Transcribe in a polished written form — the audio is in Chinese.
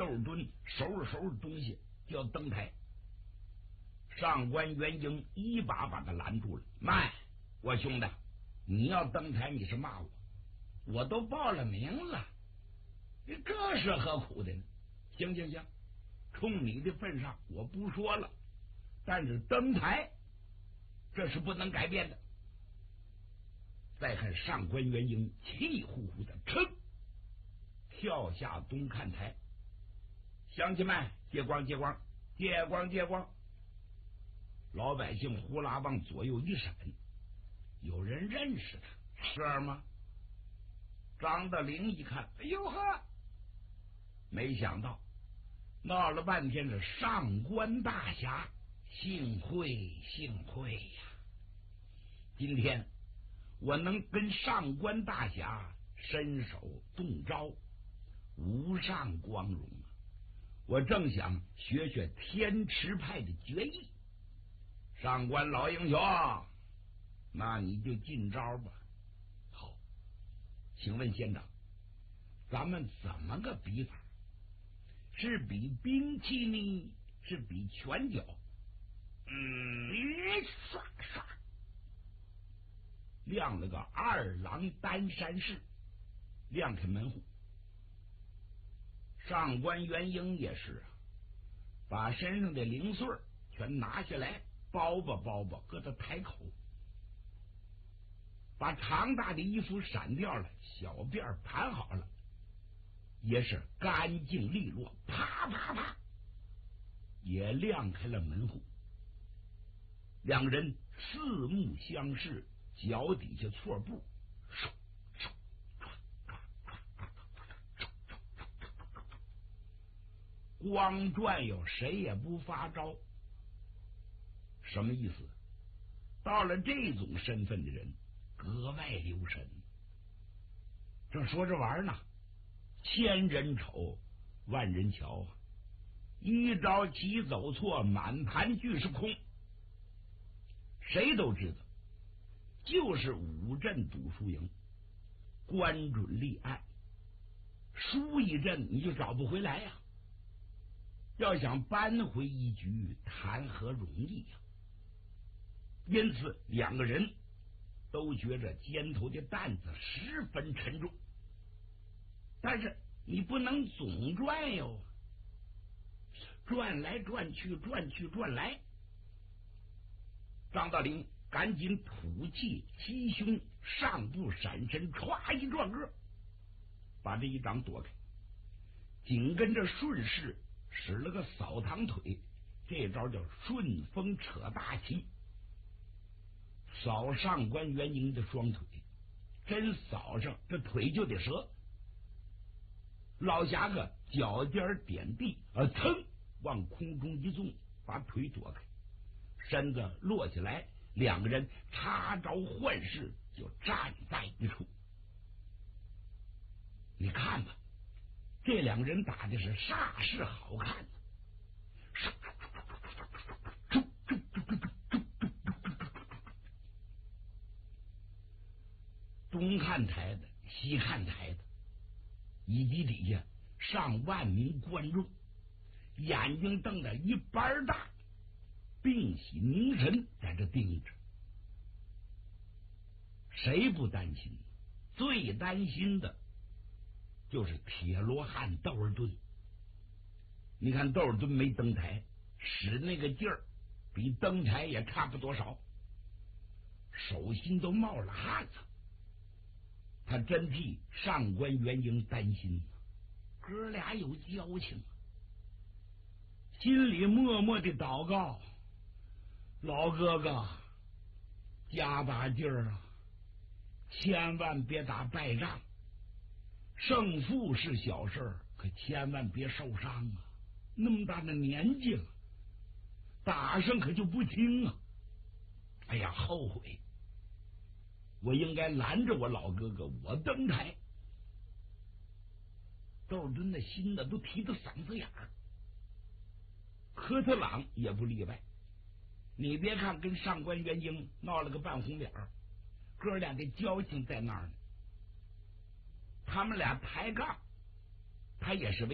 窦尔敦收拾东西就要登台。上官元英一把把他拦住了。慢，我兄弟，你要登台你是骂我，我都报了名了，这是何苦的呢？行，冲你的份上我不说了，但是登台这是不能改变的。再看上官元英气呼呼的跳下东看台。乡亲们，借光！老百姓呼啦往左右一闪，有人认识他，是吗？张德龄一看，哎呦呵，没想到闹了半天是上官大侠，幸会呀！今天我能跟上官大侠伸手动招，无上光荣啊！我正想学天池派的绝艺。上官老英雄，那你就进招吧。好，请问县长，咱们怎么个比法？是比兵器呢，是比拳脚？唰，亮了个二郎担山式，亮开门户。上官元英也是啊，把身上的零碎全拿下来，包吧，搁到台口，把长大的衣服闪掉了，小辫盘好了，也是干净利落，啪，也亮开了门户。两个人四目相视，脚底下错步，光转悠，谁也不发招。什么意思？到了这种身份的人格外留神。正说着玩呢，千人瞅万人瞧啊，一招棋走错，满盘俱是空。谁都知道就是五阵赌输赢，关准立案，输一阵你就找不回来呀。要想扳回一局，谈何容易呀！因此两个人都觉着肩头的担子十分沉重。但是你不能总转悠，转来转去，转来。张道陵赶紧吐气击胸，上步闪身，歘一转个，把这一掌躲开，紧跟着顺势使了个扫堂腿，这招叫顺风扯大旗，扫上官元英的双腿，真扫上这腿就得折。老侠客脚尖点地，腾往空中一纵，把腿躲开，身子落起来，两个人插招换式，就站在一处。你看吧，这两个人打的是煞是好看。东看台的西看台的以及底下上万名观众，眼睛瞪得一般大，屏息凝神在这盯着。谁不担心？最担心的就是铁罗汉窦尔敦。你看窦尔敦没登台，使那个劲儿比登台也差不多少，手心都冒了汗子。他真替上官元英担心，哥俩有交情，心里默默的祷告：老哥哥加把劲儿啊，千万别打败仗，胜负是小事儿，可千万别受伤啊！那么大的年纪了，打上可就不轻啊！哎呀，后悔，我应该拦着我老哥哥，我登台。窦尔敦的心呢都提到嗓子眼儿，科特朗也不例外。你别看跟上官元英闹了个半红脸儿，哥俩的交情在那儿呢。他们俩抬杠，他也是为